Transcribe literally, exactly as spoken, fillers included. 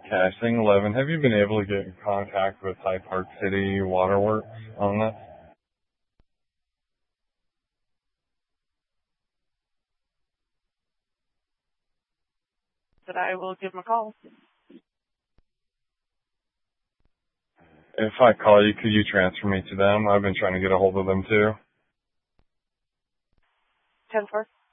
Cashing eleven. Have you been able to get in contact with High Park City Waterworks on this? But I will give them a call. If I call you, could you transfer me to them? I've been trying to get a hold of them too. ten four.